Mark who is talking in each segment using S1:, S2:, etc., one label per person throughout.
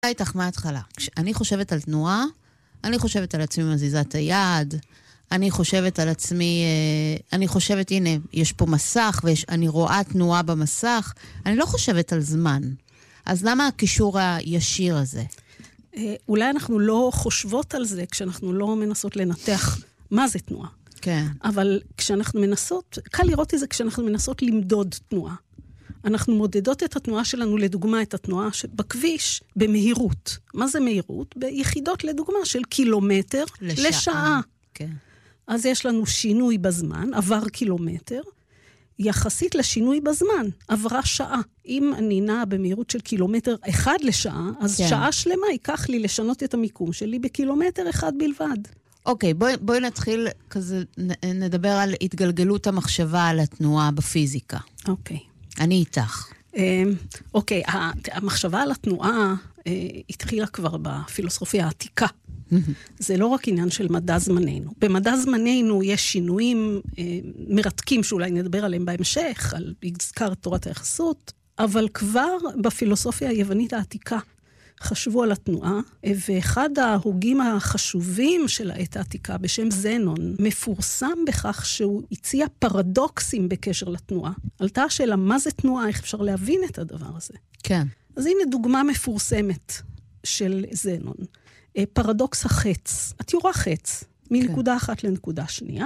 S1: איתך מההתחלה. כשאני חושבת על תנועה, אני חושבת על עצמי מזיזת היד, אני חושבת על עצמי, אני חושבת, הנה, יש פה מסך, ואני רואה תנועה במסך, אני לא חושבת על זמן. אז למה הקישור הישיר הזה?
S2: אולי אנחנו לא חושבות על זה, כשאנחנו לא מנסות לנתח מה זה תנועה.
S1: כן.
S2: אבל כשאנחנו מנסות, קל לראות את זה כשאנחנו מנסות למדוד תנועה. אנחנו מודדות את התנועה שלנו, לדוגמה, את התנועה בכביש, במהירות. מה זה מהירות? ביחידות, לדוגמה, של קילומטר לשעה.
S1: כן.
S2: אז יש לנו שינוי בזמן, עבר קילומטר, יחסית לשינוי בזמן, עברה שעה. אם אני נעה במהירות של קילומטר אחד לשעה, אז כן. שעה שלמה ייקח לי לשנות את המיקום שלי בקילומטר אחד בלבד.
S1: אוקיי, בואי נתחיל כזה, נדבר על התגלגלות המחשבה על התנועה בפיזיקה.
S2: אוקיי.
S1: אני איתך.
S2: אוקיי, המחשבה על התנועה התחילה כבר בפילוסופיה העתיקה. זה לא רק עניין של מדע זמננו. במדע זמננו יש שינויים מרתקים שאולי נדבר עליהם בהמשך, על הזכר תורת היחסות, אבל כבר בפילוסופיה היוונית העתיקה חשבו על התנועה, ואחד ההוגים החשובים של העת העתיקה בשם זנון, מפורסם בכך שהוא הציע פרדוקסים בקשר לתנועה. עלתה השאלה, מה זה תנועה? איך אפשר להבין את הדבר הזה?
S1: כן.
S2: אז הנה דוגמה מפורסמת של זנון. פרדוקס החץ. את יורה חץ, מנקודה אחת לנקודה שנייה,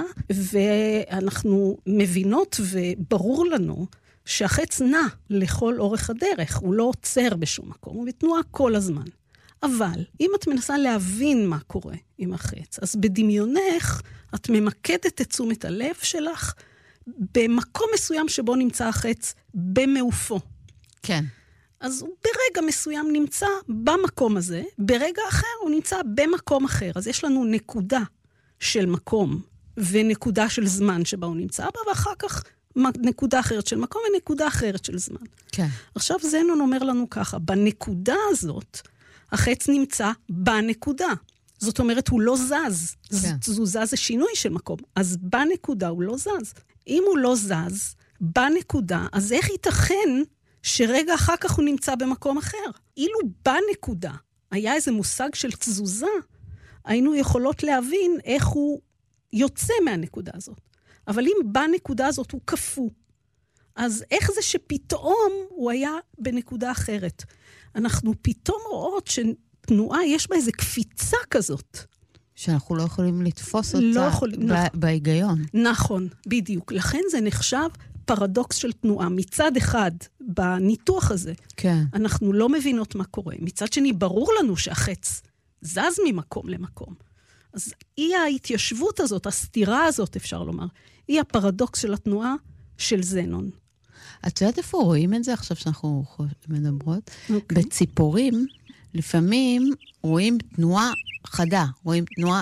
S2: ואנחנו מבינות וברור לנו שהחץ נע לכל אורך הדרך, הוא לא עוצר בשום מקום, הוא בתנועה כל הזמן. אבל אם את מנסה להבין מה קורה עם החץ, אז בדמיונך את ממקדת את תשומת הלב שלך במקום מסוים שבו נמצא החץ במעופו.
S1: כן.
S2: אז הוא ברגע מסוים נמצא במקום הזה, ברגע אחר הוא נמצא במקום אחר. אז יש לנו נקודה של מקום ונקודה של זמן שבה הוא נמצא בה, ואחר כך נקודה אחרת של מקום ונקודה אחרת של זמן.
S1: כן.
S2: עכשיו זנון אומר לנו ככה, בנקודה הזאת, החץ נמצא בנקודה. זאת אומרת, הוא לא זז. כן. תזוזה זה שינוי של מקום. אז בנקודה הוא לא זז. אם הוא לא זז בנקודה, אז איך ייתכן שרגע אחר כך הוא נמצא במקום אחר? אילו בנקודה היה איזה מושג של תזוזה, היינו יכולות להבין איך הוא יוצא מהנקודה הזאת. אבל אם בנקודה הזאת הוא קפוא, אז איך זה שפתאום הוא היה בנקודה אחרת? אנחנו פתאום רואות שתנועה יש בה איזו קפיצה כזאת.
S1: שאנחנו לא יכולים לתפוס אותה
S2: לא יכולים,
S1: בהיגיון.
S2: נכון, בדיוק. לכן זה נחשב פרדוקס של תנועה. מצד אחד, בניתוח הזה,
S1: כן.
S2: אנחנו לא מבינות מה קורה. מצד שני, ברור לנו שהחץ זז ממקום למקום. אז היא ההתיישבות הזאת, הסתירה הזאת, אפשר לומר, היא הפרדוקס של התנועה של זנון.
S1: את יודעת איפה רואים את זה עכשיו שאנחנו מדברות? בציפורים, לפעמים רואים תנועה חדה, רואים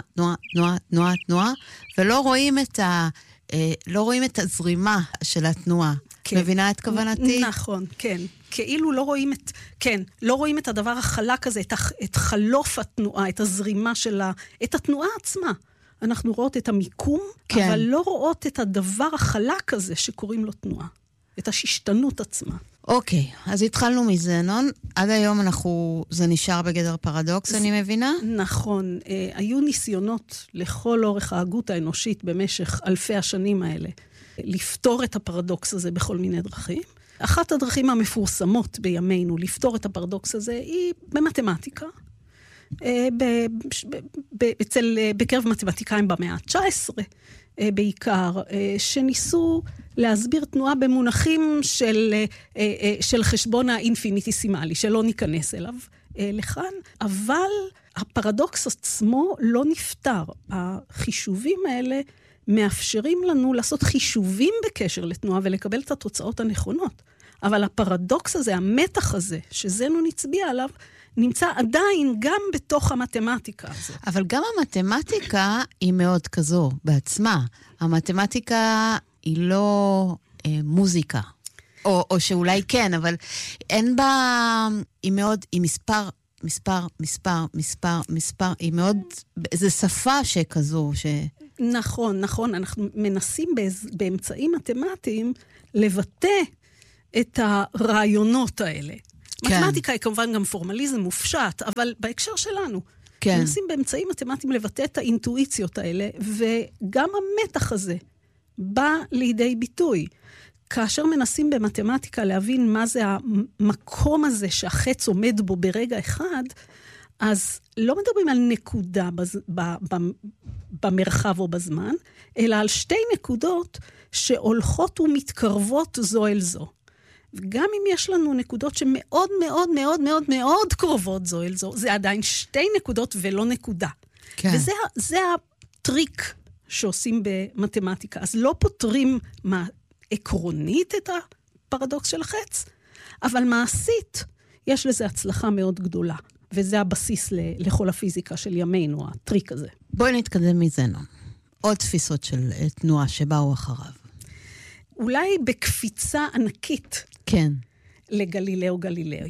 S1: תנועה, ולא רואים לא רואים את הזרימה של התנועה. כן. מבינה את כוונתי?
S2: נכון, כן. כאילו לא רואים לא רואים את הדבר החלק הזה, את חלוף התנועה, את הזרימה שלה, את התנועה עצמה. אנחנו רואות את המיקום, כן. אבל לא רואות את הדבר החלק הזה שקוראים לו תנועה. את הששתנות עצמה.
S1: אוקיי, אז התחלנו מזנון. עד היום זה נשאר בגדר פרדוקס, אני מבינה?
S2: נכון. היו ניסיונות לכל אורך ההגות האנושית במשך אלפי השנים האלה, לפתור את הפרדוקס הזה בכל מיני דרכים. אחת הדרכים המפורסמות בימינו לפתור את הפרדוקס הזה היא במתמטיקה. בקרב מתמטיקאים במאה ה-19 בעיקר, שניסו להסביר תנועה במונחים של חשבון האינפיניטיסימלי, שלא ניכנס אליו לכאן, אבל הפרדוקס עצמו לא נפתר. החישובים האלה מאפשרים לנו לעשות חישובים בקשר לתנועה ולקבל את התוצאות הנכונות. אבל הפרדוקס הזה, המתח הזה, שזנון הצביע עליו, נמצא עדיין גם בתוך המתמטיקה הזאת.
S1: אבל גם המתמטיקה היא מאוד כזו בעצמה. המתמטיקה היא לא מוזיקה. או שאולי כן, אבל אין בה, היא מאוד, היא מספר, היא מאוד, זה שפה שכזו,
S2: נכון, אנחנו מנסים באמצעים מתמטיים לבטא את הרעיונות האלה. כן. מתמטיקה היא כמובן גם פורמליזם מופשט, אבל בהקשר שלנו, כן. מנסים באמצעים מתמטיים לבטא את האינטואיציות האלה, וגם המתח הזה בא לידי ביטוי. כאשר מנסים במתמטיקה להבין מה זה המקום הזה שהחץ עומד בו ברגע אחד, אז לא מדברים על נקודה במרחב או בזמן, אלא על שתי נקודות שהולכות ומתקרבות זו אל זו. וגם אם יש לנו נקודות שמאוד מאוד מאוד מאוד מאוד קרובות זו אל זו, זה עדיין שתי נקודות ולא נקודה. כן. וזה הטריק שעושים במתמטיקה. אז לא פותרים עקרונית את הפרדוקס של החץ, אבל מעשית יש לזה הצלחה מאוד גדולה. וזה הבסיס לכל הפיזיקה של ימינו, הטריק הזה.
S1: בואי נתקדם מזנו. עוד תפיסות של תנועה שבאו אחריו.
S2: אולי בקפיצה ענקית.
S1: כן.
S2: לגלילאו גלילי.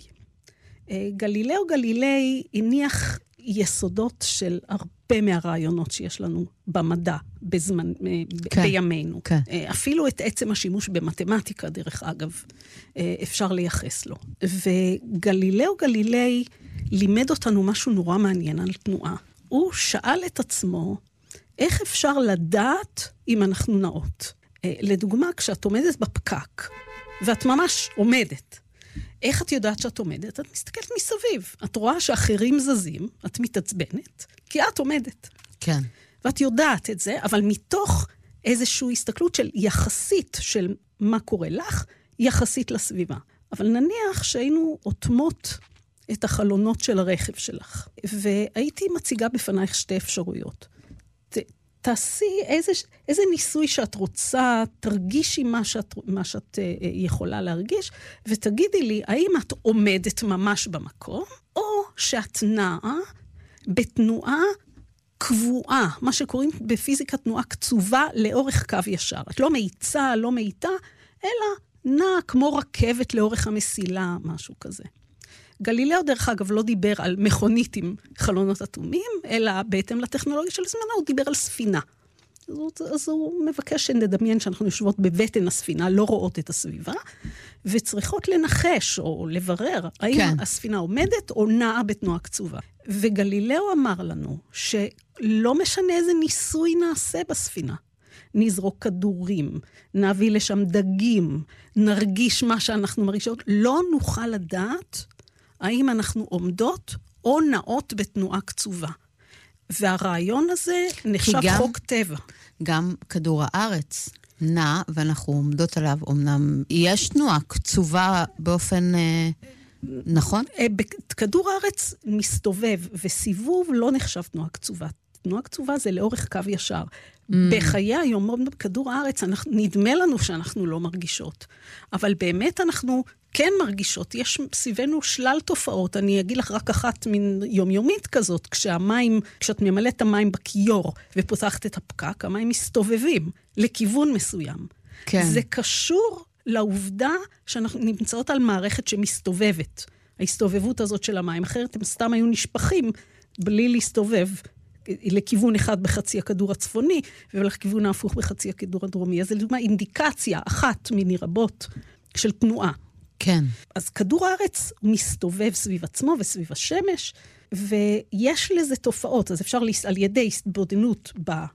S2: גלילאו גלילי הניח יסודות של הרבה מהרעיונות שיש לנו במדע בזמן, כן, בימינו. כן. אפילו את עצם השימוש במתמטיקה, דרך אגב, אפשר לייחס לו. וגלילאו גלילי לימד אותנו משהו נורא מעניין על תנועה. הוא שאל את עצמו, איך אפשר לדעת אם אנחנו נעות? לדוגמה, כשאת עומדת בפקק, ואת ממש עומדת, איך את יודעת שאת עומדת? את מסתכלת מסביב. את רואה שאחרים זזים, את מתעצבנת, כי את עומדת.
S1: כן.
S2: ואת יודעת את זה, אבל מתוך איזושהי הסתכלות של יחסית של מה קורה לך, יחסית לסביבה. אבל נניח שהיינו אוטמות את החלונות של הרכב שלך, והייתי מציגה בפנייך שתי אפשרויות. תעשי איזה ניסוי שאת רוצה, תרגישי מה שאת יכולה להרגיש, ותגידי לי, האם את עומדת ממש במקום, או שאת נעה בתנועה קבועה, מה שקוראים בפיזיקה תנועה קצובה לאורך קו ישר. את לא מאיצה, לא מאיתה, אלא נעה כמו רכבת לאורך המסילה, משהו כזה. גלילאו, דרך אגב, לא דיבר על מכונית עם חלונות אטומים, אלא בהתאם לטכנולוגיה של זמנה, הוא דיבר על ספינה. אז הוא מבקש שנדמיין שאנחנו יושבות בבטן הספינה, לא רואות את הסביבה, וצריכות לנחש או לברר, האם כן. הספינה עומדת או נעה בתנועה קצובה. וגלילאו אמר לנו שלא משנה איזה ניסוי נעשה בספינה. נזרוק כדורים, נביא לשם דגים, נרגיש מה שאנחנו מרגישות, לא נוכל לדעת האם אנחנו עומדות או נעות בתנועה קצובה. והרעיון הזה נחשב חוק טבע.
S1: גם כדור הארץ נע, ואנחנו עומדות עליו, אמנם יש תנועה קצובה באופן נכון?
S2: כדור הארץ מסתובב, וסיבוב לא נחשב תנועה קצובה. תנועה קצובה זה לאורך קו ישר. בחיי היום, בכדור הארץ, נדמה לנו שאנחנו לא מרגישות. אבל באמת אנחנו כן מרגישות. יש סביבנו שלל תופעות. אני אגיד לך רק אחת מן יומיומית כזאת, כשאת ממלאת את המים בכיור ופותחת את הפקק, המים מסתובבים לכיוון מסוים. כן. זה קשור לעובדה שאנחנו נמצאות על מערכת שמסתובבת. ההסתובבות הזאת של המים. אחרת הם סתם היו נשפכים בלי להסתובב לכיוון אחד בחצי הכדור הצפוני, ולכיוון ההפוך בחצי הכדור הדרומי. אז זו לדוגמה אינדיקציה אחת מיני רבות של תנועה.
S1: כן.
S2: אז כדור הארץ מסתובב סביב עצמו וסביב השמש, ויש לזה תופעות. אז אפשר על ידי התבודדות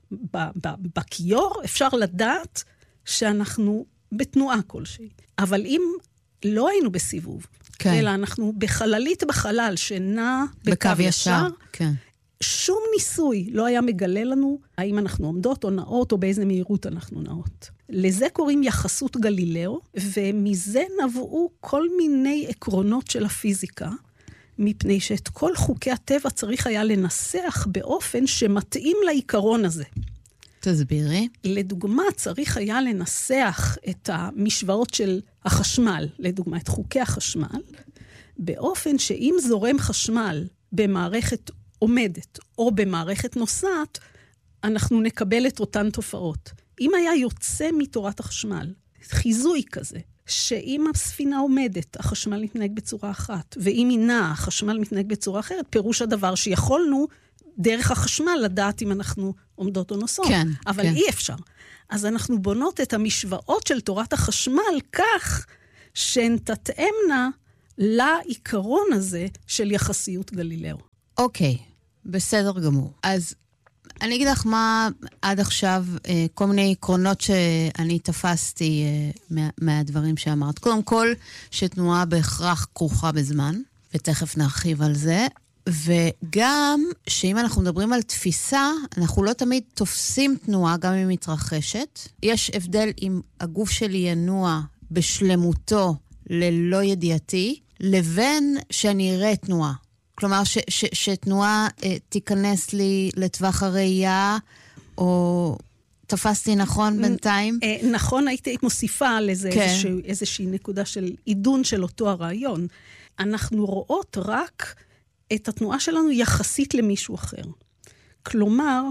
S2: בכיור, אפשר לדעת שאנחנו בתנועה כלשהי. אבל אם לא היינו בסיבוב, כן. אלא אנחנו בחללית בחלל שנע בקו ישר,
S1: כן.
S2: שום ניסוי לא היה מגלה לנו האם אנחנו עומדות או נעות או באיזה מהירות אנחנו נעות. לזה קוראים יחסות גלילאו, ומזה נבעו כל מיני עקרונות של הפיזיקה, מפני שאת כל חוקי הטבע צריך היה לנסח באופן שמתאים לעיקרון הזה.
S1: תסבירי.
S2: לדוגמה, צריך היה לנסח את המשוואות של החשמל, לדוגמה, את חוקי החשמל, באופן שאם זורם חשמל במערכת עומדת או במערכת נוסעת, אנחנו נקבל את אותן תופעות. אם היה יוצא מתורת החשמל, חיזוי כזה, שאם הספינה עומדת, החשמל מתנהג בצורה אחת, ואם היא נעה, החשמל מתנהג בצורה אחרת, פירוש הדבר שיכולנו דרך החשמל לדעת אם אנחנו עומדות או נוסעות.
S1: כן,
S2: אבל
S1: כן.
S2: אי אפשר. אז אנחנו בונות את המשוואות של תורת החשמל כך שהן תתאמנה לעיקרון הזה של יחסיות גלילאו.
S1: אוקיי, בסדר גמור. אז אני אגיד לך מה עד עכשיו, כל מיני עקרונות שאני תפסתי מהדברים שאמרת. קודם כל, שתנועה בהכרח כרוכה בזמן, ותכף נרחיב על זה. וגם שאם אנחנו מדברים על תפיסה, אנחנו לא תמיד תופסים תנועה, גם אם היא מתרחשת. יש הבדל אם הגוף שלי ינוע בשלמותו ללא ידיעתי, לבין שאני אראה תנועה. כלומר, שתנועה תיכנס לי לטווח הראייה, או תפסתי נכון בינתיים?
S2: נכון, הייתי מוסיפה לזה איזושהי נקודה של עידון של אותו הרעיון. אנחנו רואות רק את התנועה שלנו יחסית למישהו אחר. כלומר,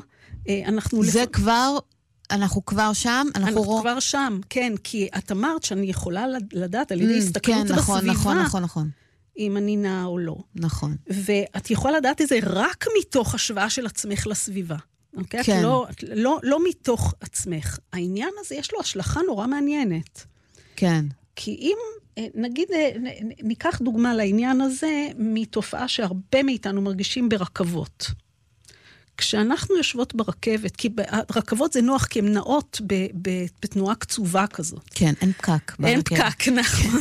S1: אנחנו כבר שם?
S2: אנחנו כבר שם, כן, כי את אמרת שאני יכולה לדעת על ידי הסתכלות בסביבה,
S1: נכון.
S2: אם אני נעה או לא.
S1: נכון.
S2: ואת יכולה לדעת את זה רק מתוך השוואה של עצמך לסביבה. אוקיי?
S1: כן.
S2: לא מתוך עצמך. העניין הזה יש לו השלכה נורא מעניינת.
S1: כן.
S2: כי אם, נגיד, ניקח דוגמה לעניין הזה, מתופעה שהרבה מאיתנו מרגישים ברכבות. כשאנחנו יושבות ברכבת, כי רכבות זה נוח, כי הן נעות בתנועה קצובה כזאת.
S1: כן, אין פקק ברכבת.
S2: אין פקק, נכון.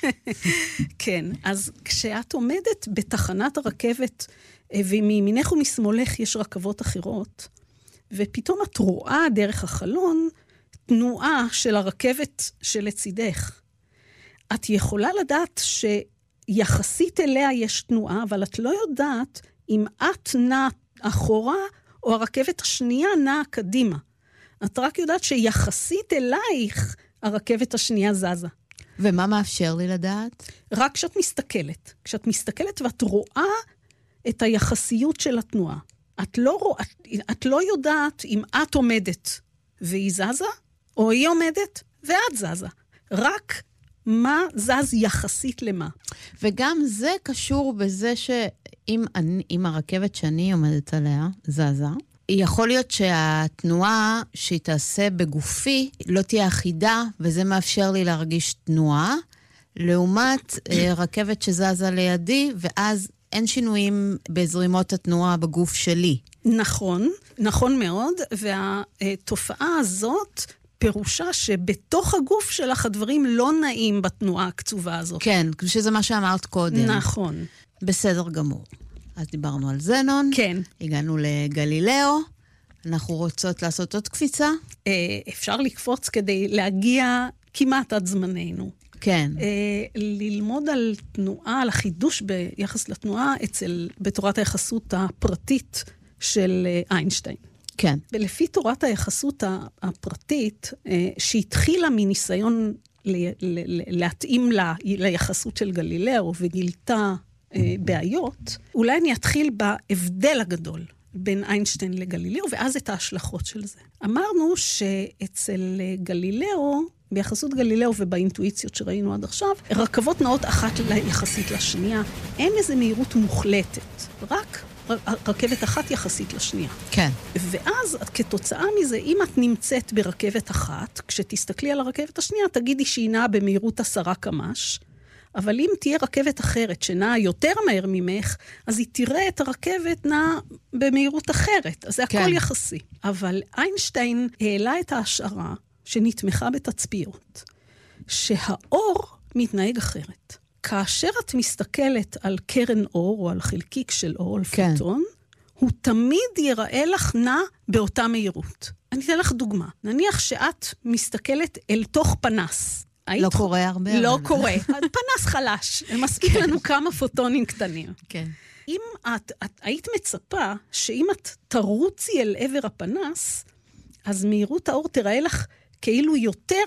S2: כן, אז כשאת עומדת בתחנת הרכבת, ומימינך ומשמאלך יש רכבות אחרות, ופתאום את רואה דרך החלון תנועה של הרכבת שלצידך. את יכולה לדעת שיחסית אליה יש תנועה, אבל את לא יודעת אם את נעה אחורה, או הרכבת השנייה נעה קדימה. את רק יודעת שיחסית אלייך, הרכבת השנייה זזה.
S1: ומה מאפשר לי לדעת?
S2: רק כשאת מסתכלת. כשאת מסתכלת ואת רואה את היחסיות של התנועה. את לא יודעת אם את עומדת והיא זזה, או היא עומדת ואת זזה. רק מה זז יחסית למה.
S1: וגם זה קשור בזה שאם הרכבת שאני עומדת עליה זזה, יכול להיות שהתנועה שהיא תעשה בגופי לא תהיה אחידה, וזה מאפשר לי להרגיש תנועה, לעומת רכבת שזזה לידי, ואז אין שינויים בזרימות התנועה בגוף שלי.
S2: נכון מאוד, והתופעה הזאת פירושה שבתוך הגוף שלך הדברים לא נעים בתנועה הקצובה הזאת.
S1: כן, שזה מה שאמרת קודם.
S2: נכון.
S1: בסדר גמור. אז דיברנו על זנון.
S2: כן.
S1: הגענו לגלילאו. אנחנו רוצות לעשות עוד קפיצה.
S2: אפשר לקפוץ כדי להגיע כמעט עד זמננו.
S1: כן.
S2: ללמוד על תנועה, על החידוש ביחס לתנועה בתורת היחסות הפרטית של איינשטיין.
S1: כן.
S2: ולפי תורת היחסות הפרטית, שהתחילה מניסיון להתאים ליחסות של גלילאו וגילתה בעיות, אולי אני אתחיל בהבדל הגדול בין איינשטיין לגלילאו, ואז את ההשלכות של זה. אמרנו שאצל גלילאו, ביחסות גלילאו ובאינטואיציות שראינו עד עכשיו, רכבות נעות אחת יחסית לשנייה, אין איזו מהירות מוחלטת, רק רכבת אחת יחסית לשנייה.
S1: כן.
S2: ואז כתוצאה מזה, אם את נמצאת ברכבת אחת, כשתסתכלי על הרכבת השנייה, תגידי שהיא נעה במהירות 10 קמ"ש, אבל אם תהיה רכבת אחרת שנעה יותר מהר ממך, אז היא תראה את הרכבת נעה במהירות אחרת. אז זה הכל כן. יחסי. אבל איינשטיין העלה את ההשערה שנתמכה בתצפיות, שהאור מתנהג אחרת. כאשר את מסתכלת על קרן אור, או על חלקיק של אור, על
S1: כן.
S2: פוטון, הוא תמיד ייראה לך נע באותה מהירות. אני אתן לך דוגמה. נניח שאת מסתכלת אל תוך פנס.
S1: לא קורה הרבה.
S2: לא קורה. פנס חלש. מספיק לנו כמה פוטונים קטנים.
S1: כן.
S2: אם את היית מצפה שאם את תרוצי אל עבר הפנס, אז מהירות האור תראה לך כאילו יותר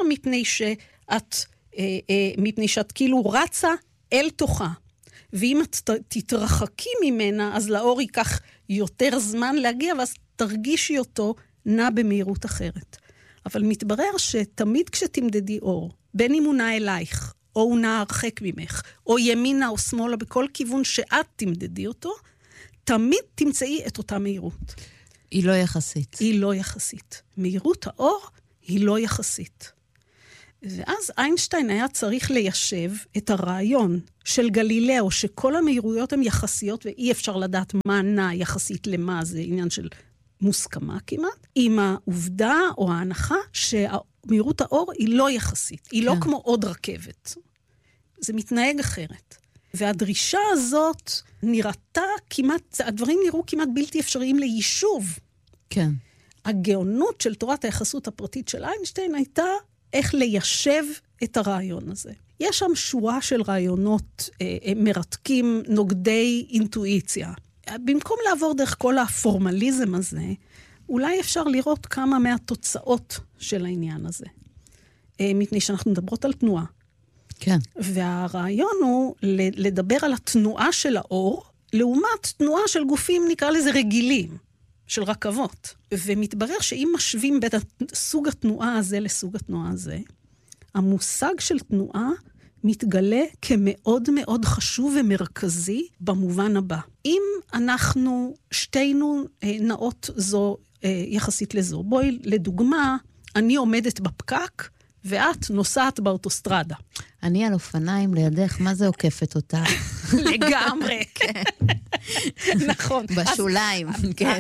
S2: מפני שאת כאילו רצה אל תוכה. ואם את תתרחקי ממנה, אז לאור ייקח יותר זמן להגיע, ואז תרגישי אותו נע במהירות אחרת. אבל מתברר שתמיד כשתמדדי אור, בין אם הוא נע אלייך, או הוא נע הרחק ממך, או ימינה או שמאלה, בכל כיוון שאת תמדדי אותו, תמיד תמצאי את אותה מהירות.
S1: היא לא יחסית.
S2: היא לא יחסית. מהירות האור היא לא יחסית. ואז איינשטיין היה צריך ליישב את הרעיון של גלילאו, שכל המהירויות הן יחסיות, ואי אפשר לדעת מה נע יחסית למה, זה עניין של מוסכמה כמעט, עם העובדה או ההנחה שמהירות האור היא לא יחסית, היא לא כמו עוד רכבת. זה מתנהג אחרת. והדרישה הזאת נראתה כמעט, הדברים נראו כמעט בלתי אפשריים ליישוב.
S1: כן.
S2: הגאונות של תורת היחסות הפרטית של איינשטיין הייתה איך ליישב את הרעיון הזה. יש שם שורה של רעיונות מרתקים, נוגדי אינטואיציה. במקום לעבור דרך כל הפורמליזם הזה, אולי אפשר לראות כמה מהתוצאות של העניין הזה. מפני שאנחנו מדברות על תנועה.
S1: כן.
S2: והרעיון הוא לדבר על התנועה של האור, לעומת תנועה של גופים, נקרא לזה רגילים, של רכבות. ומתברר שאם משווים בין סוג התנועה הזה לסוג התנועה הזה, המושג של תנועה מתגלה כמאוד מאוד חשוב ומרכזי במובן הבא. אם אנחנו שתינו נעות זו יחסית לזו, בואי לדוגמה, אני עומדת בפקק, ואת נוסעת באוטוסטרדה.
S1: אני על אופניים לידך, מה זה עוקפת אותך?
S2: לגמרי, כן. נכון.
S1: בשוליים, כן.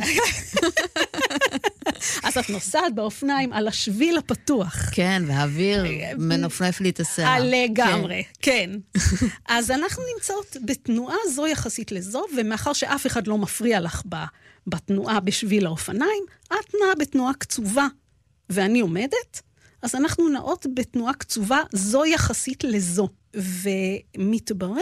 S2: אז את נוסעת באופניים על השביל הפתוח.
S1: כן, והאוויר מנופנף לי את השיער.
S2: לגמרי, כן. אז אנחנו נמצאות בתנועה זו יחסית לזו, ומאחר שאף אחד לא מפריע לך בתנועה בשביל האופניים, את נעה בתנועה קצובה, ואני עומדת, אז אנחנו נעות בתנועה קצובה זו יחסית לזו. ומתברר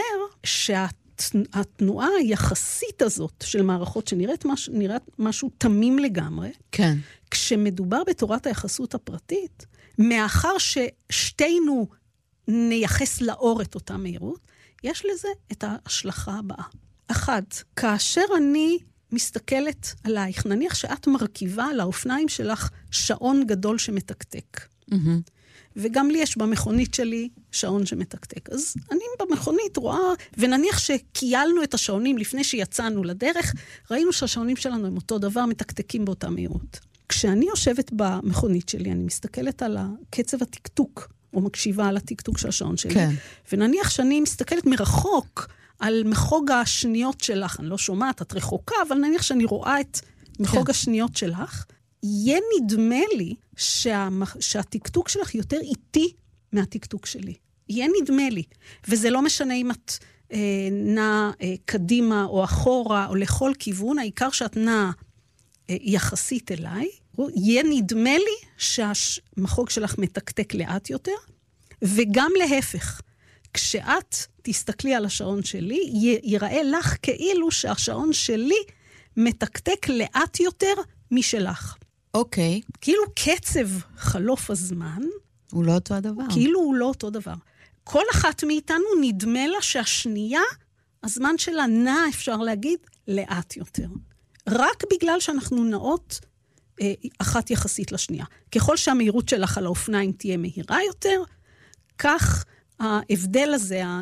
S2: שהתנועה היחסית הזאת של מערכות שנראית משהו תמים לגמרי,
S1: כן.
S2: כשמדובר בתורת היחסות הפרטית, מאחר ששתינו נייחס לאור את אותה מהירות, יש לזה את ההשלכה הבאה. אחת, כאשר אני מסתכלת עלייך, נניח שאת מרכיבה על האופניים שלך שעון גדול שמתקתק. וגם לי יש במכונית שלי שעון שמתקתק. אז אני במכונית רואה, ונניח שקיילנו את השעונים לפני שיצאנו לדרך, ראינו שהשעונים שלנו הם אותו דבר, מתקתקים באותה מהירות. כשאני יושבת במכונית שלי, אני מסתכלת על קצב התקתוק, או מקשיבה על התקתוק של השעון שלי. כן. ונניח שאני מסתכלת מרחוק על מחוג השניות שלך, אני לא שומעת, את רחוקה, אבל נניח שאני רואה את מחוג השניות שלך, יהיה נדמה לי שהתקתוק שלך יותר איטי מהתקתוק שלי. יהיה נדמה לי. וזה לא משנה אם את נעה קדימה או אחורה או לכל כיוון, העיקר שאת נעה יחסית אליי, יהיה נדמה לי שהמחוג שלך מתקתק לאט יותר, וגם להפך. כשאת תסתכלי על השעון שלי, ייראה לך כאילו שהשעון שלי מתקתק לאט יותר משלך.
S1: אוקיי.
S2: כאילו קצב חלוף הזמן,
S1: הוא לא אותו הדבר.
S2: כאילו הוא לא אותו דבר. כל אחת מאיתנו נדמה לה שהשנייה, הזמן שלה נע, אפשר להגיד, לאט יותר. רק בגלל שאנחנו נעות אחת יחסית לשנייה. ככל שהמהירות שלך על האופניים תהיה מהירה יותר, כך ההבדל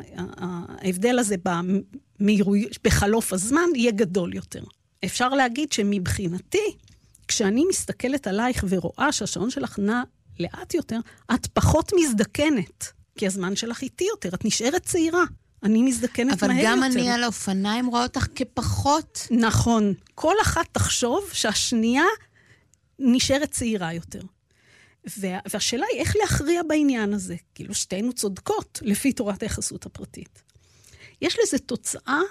S2: הזה בחלוף הזמן יהיה גדול יותר. אפשר להגיד שמבחינתי, כשאני מסתכלת עלייך ורואה שהשעון שלך נע לאט יותר, את פחות מזדקנת, כי הזמן שלך איטי יותר, את נשארת צעירה. אני מזדקנת מהר יותר.
S1: אבל גם אני על האופניים רואה אותך כפחות.
S2: נכון. כל אחת תחשוב שהשנייה נשארת צעירה יותר. והשאלה היא איך להכריע בעניין הזה. כאילו שתינו צודקות לפי תורת היחסות הפרטית. יש לזה תוצאה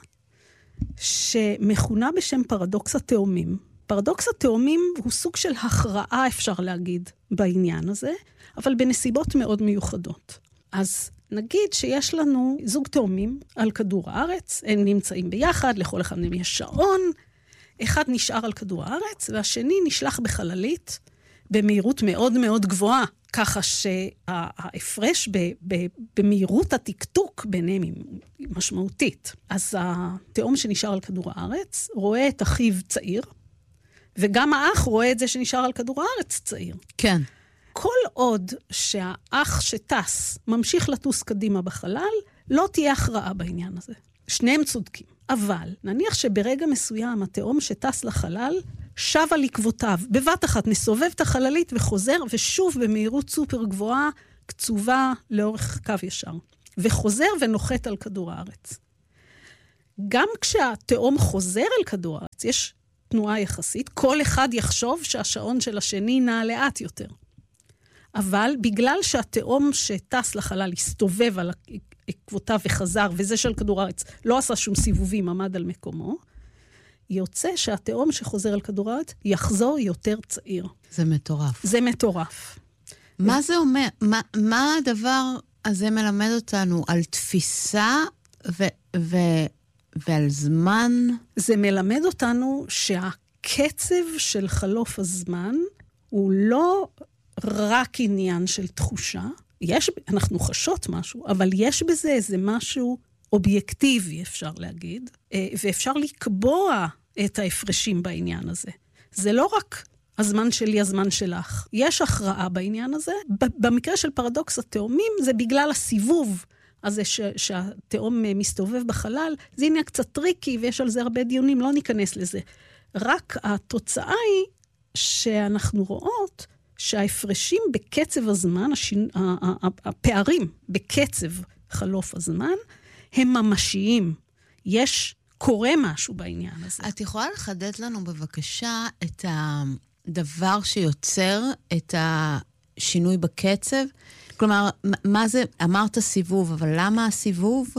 S2: שמכונה בשם פרדוקס התאומים. פרדוקס התאומים הוא סוג של הכרעה, אפשר להגיד, בעניין הזה, אבל בנסיבות מאוד מיוחדות. אז נגיד שיש לנו זוג תאומים על כדור הארץ, הם נמצאים ביחד, לכל אחד מהם יש שעון, אחד נשאר על כדור הארץ, והשני נשלח בחללית במהירות מאוד מאוד גבוהה, ככה שההפרש במהירות התקתוק ביניהם היא משמעותית. אז התאום שנשאר על כדור הארץ רואה את אחיו צעיר, וגם האח רואה את זה שנשאר על כדור הארץ צעיר.
S1: כן.
S2: כל עוד שהאח שטס ממשיך לטוס קדימה בחלל, לא תהיה הכרעה בעניין הזה. שניהם צודקים. אבל נניח שברגע מסוים התאום שטס לחלל שב על עקבותיו. בבת אחת נסובב את החללית וחוזר, ושוב במהירות סופר גבוהה קצובה לאורך קו ישר, וחוזר ונוחת על כדור הארץ. גם כשהתאום חוזר על כדור הארץ, יש תנועה יחסית, כל אחד יחשוב שהשעון של השני נע לאט יותר. אבל בגלל שהתאום שטס לחלל הסתובב על עקבותיו וחזר, וזה של כדור הארץ לא עשה שום סיבובים, עמד על מקומו, יוצא שהתאום שחוזר על כדור הארץ יחזור יותר צעיר.
S1: זה מטורף.
S2: זה מטורף.
S1: מה זה אומר? מה הדבר הזה מלמד אותנו על תפיסה ועל זמן?
S2: זה מלמד אותנו שהקצב של חלוף הזמן הוא לא רק עניין של תחושה. אנחנו חשות משהו, אבל יש בזה איזה משהו אובייקטיבי, אפשר להגיד, ואפשר לקבוע את ההפרשים בעניין הזה. זה לא רק הזמן שלי, הזמן שלך. יש הכרעה בעניין הזה. במקרה של פרדוקס התאומים, זה בגלל הסיבוב הזה שהתאום מסתובב בחלל. זה עניין קצת טריקי, ויש על זה הרבה דיונים, לא ניכנס לזה. רק התוצאה היא שאנחנו רואות שההפרשים בקצב הזמן, הפערים בקצב חלוף הזמן, הם ממשיים. קורה משהו בעניין הזה.
S1: את יכולה לחדד לנו בבקשה את הדבר שיוצר את השינוי בקצב? כלומר, מה זה, אמרת סיבוב, אבל למה הסיבוב?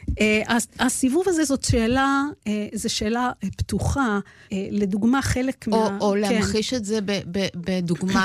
S2: הסיבוב הזה זאת שאלה, זו שאלה פתוחה. לדוגמה, חלק
S1: או להמחיש את זה בדוגמה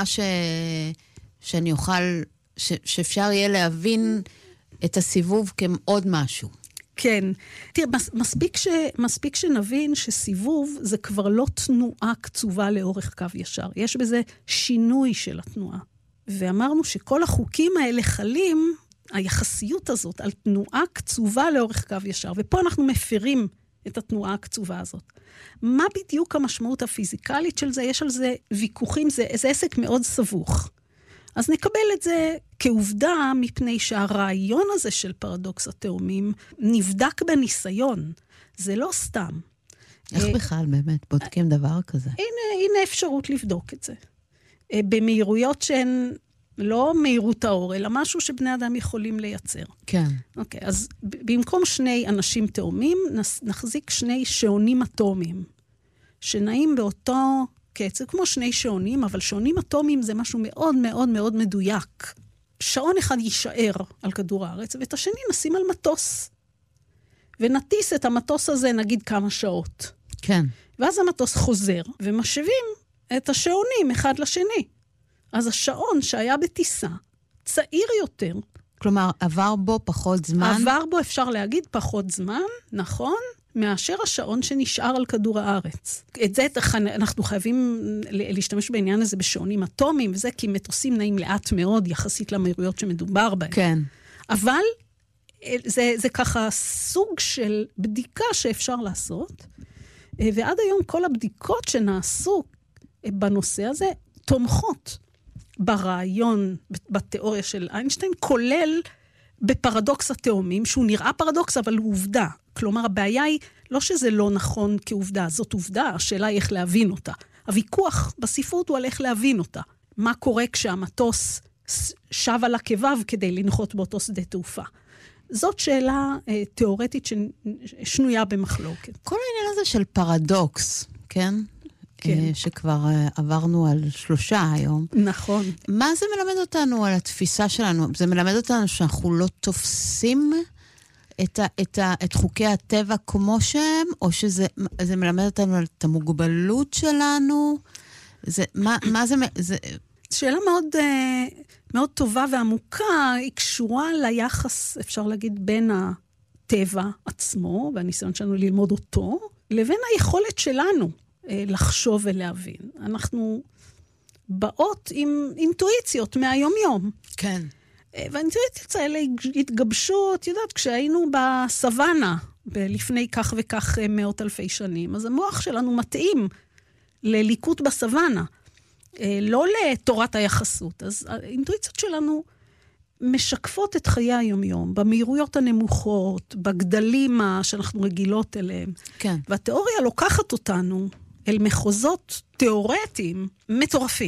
S1: שאני אוכל, שאפשר יהיה להבין את הסיבוב כעוד משהו.
S2: כן. תראה, מספיק שנבין שסיבוב זה כבר לא תנועה קצובה לאורך קו ישר. יש בזה שינוי של התנועה. ואמרנו שכל החוקים האלה חלים, היחסיות הזאת, על תנועה קצובה לאורך קו ישר. ופה אנחנו מפרים את התנועה הקצובה הזאת. מה בדיוק המשמעות הפיזיקלית של זה? יש על זה ויכוחים, זה עסק מאוד סבוך. אז נקבל את זה כעובדה, מפני שהרעיון הזה של פרדוקס התאומים נבדק בניסיון. זה לא סתם.
S1: איך בכלל באמת בודקים דבר כזה?
S2: הנה אפשרות לבדוק את זה. במהירויות שהן לא מהירות האור, אלא משהו שבני אדם יכולים לייצר.
S1: כן.
S2: אוקיי, אז במקום שני אנשים תאומים, נחזיק שני שעונים אטומיים, שנעים באותו קצב, כמו שני שעונים, אבל שעונים אטומיים זה משהו מאוד מאוד מאוד מדויק. שעון אחד יישאר על כדור הארץ, ואת השני נשים על מטוס. ונטיס את המטוס הזה נגיד כמה שעות.
S1: כן.
S2: ואז המטוס חוזר, ומשווים את השעונים אחד לשני. אז השעון שהיה בטיסה, צעיר יותר.
S1: כלומר, עבר בו פחות זמן?
S2: עבר בו, אפשר להגיד, פחות זמן, נכון, מאשר השעון שנשאר על כדור הארץ. את זה אנחנו חייבים להשתמש בעניין הזה בשעונים אטומיים, וזה כי מטוסים נעים לאט מאוד, יחסית למהירויות שמדובר בהן.
S1: כן.
S2: אבל זה ככה סוג של בדיקה שאפשר לעשות, ועד היום כל הבדיקות שנעשו בנושא הזה תומכות ברעיון, בתיאוריה של איינשטיין, כולל בפרדוקס התאומים, שהוא נראה פרדוקס, אבל הוא עובדה. כלומר, הבעיה היא לא שזה לא נכון כעובדה, זאת עובדה, השאלה היא איך להבין אותה. הוויכוח בספרות הוא על איך להבין אותה. מה קורה כשהמטוס שב על עקביו כדי לנחות באותו שדה תעופה. זאת שאלה תיאורטית שנויה במחלוקת.
S1: כל העניין הזה של פרדוקס, כן? כן. שכבר עברנו על 3 היום.
S2: נכון.
S1: מה זה מלמד אותנו על התפיסה שלנו? זה מלמד אותנו שאנחנו לא תופסים את חוקי הטבע כמו שהם, או שזה מלמד אותנו על את המוגבלות שלנו? מה זה...
S2: שאלה מאוד, מאוד טובה ועמוקה, היא קשורה ליחס, אפשר להגיד, בין הטבע עצמו, והניסיון שלנו ללמוד אותו, לבין היכולת שלנו לחשוב ולהבין. אנחנו באות עם אינטואיציות מהיום-יום.
S1: כן.
S2: והאינטואיציות האלה התגבשו, את יודעת, כשהיינו בסוואנה, לפני כך וכך 100,000 שנים, אז המוח שלנו מתאים לליקוט בסוואנה, לא לתורת היחסות. אז האינטואיציות שלנו משקפות את חיי היום-יום, במהירויות הנמוכות, בגדלים שאנחנו רגילות אליהם.
S1: כן.
S2: והתיאוריה לוקחת אותנו אל מחוזות תיאורטיים מטורפים.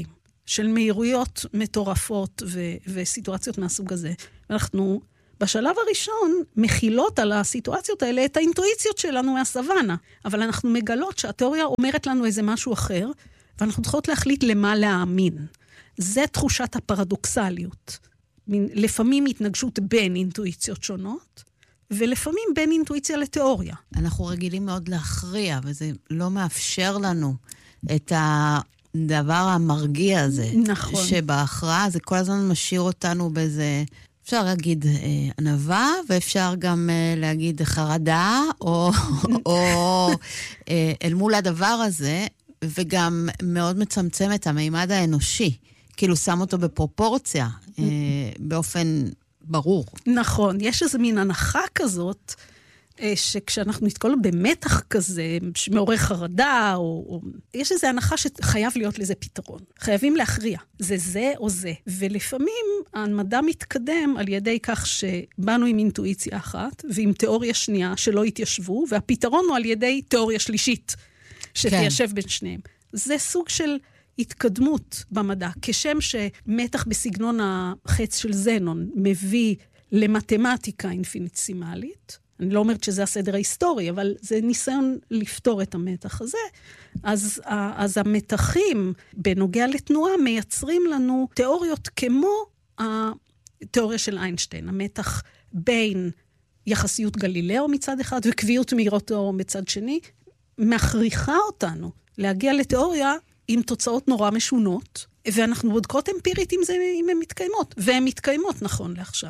S2: של מהירויות מטורפות וסיטואציות מהסוג הזה. אנחנו בשלב הראשון מכילות על הסיטואציות האלה את האינטואיציות שלנו מהסוואנה, אבל אנחנו מגלות שהתיאוריה אומרת לנו איזה משהו אחר, ואנחנו צריכות להחליט למה להאמין. זה תחושת הפרדוקסליות. לפעמים התנגשות בין אינטואיציות שונות, ולפעמים בין אינטואיציה לתיאוריה.
S1: אנחנו רגילים מאוד להכריע, וזה לא מאפשר לנו את הדבר המרגיע הזה.
S2: נכון.
S1: שבהכרעה זה כל הזמן משאיר אותנו באיזה, אפשר להגיד ענווה, ואפשר גם להגיד חרדה, או אל מול הדבר הזה, וגם מאוד מצמצם את המימד האנושי. כאילו שם אותו בפרופורציה, באופן ברור.
S2: נכון, יש איזו מין הנחה כזאת, שכשאנחנו נתקול במתח כזה, שמעורר חרדה, או יש איזו הנחה שחייב להיות לזה פתרון. חייבים להכריע, זה או זה. ולפעמים המדע מתקדם על ידי כך שבאנו עם אינטואיציה אחת, ועם תיאוריה שנייה שלא התיישבו, והפתרון הוא על ידי תיאוריה שלישית, שתיישב בין שניהם. זה סוג של התקדמות במדע, כשם שמתח בסגנון החץ של זנון מביא למתמטיקה אינפיניטסימלית, אני לא אומרת שזה הסדר ההיסטורי, אבל זה ניסיון לפתור את המתח הזה, אז המתחים בנוגע לתנועה מייצרים לנו תיאוריות כמו התיאוריה של איינשטיין, המתח בין יחסיות גלילאו מצד אחד וקביעות מהירות האור מצד שני, מכריחה אותנו להגיע לתיאוריה עם תוצאות נורא משונות, ואנחנו בודקות אמפירית אם הן מתקיימות, והן מתקיימות נכון לעכשיו.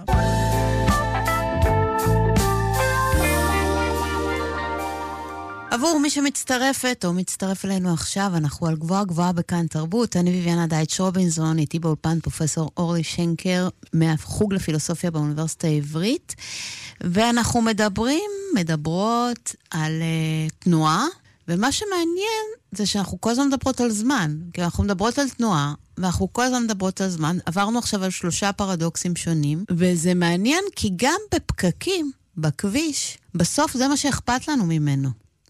S1: עבור מי שמצטרפת או מצטרף אלינו עכשיו, אנחנו על גבוהה גבוהה בכאן תרבות. אני ויביאנה דייטש רובינזון, איתי באולפן פרופסור אורלי שנקר, מהחוג לפילוסופיה באוניברסיטה העברית, ואנחנו מדברות על תנועה, ומה שמעניין זה שאנחנו כל הזמן מדברות על זמן, כי אנחנו מדברות על תנועה, ואנחנו כל הזמן מדברות על זמן, עברנו עכשיו על 3 פרדוקסים שונים, וזה מעניין כי גם בפקקים, בכביש, בסוף זה מה שאכפת לנו ממנו.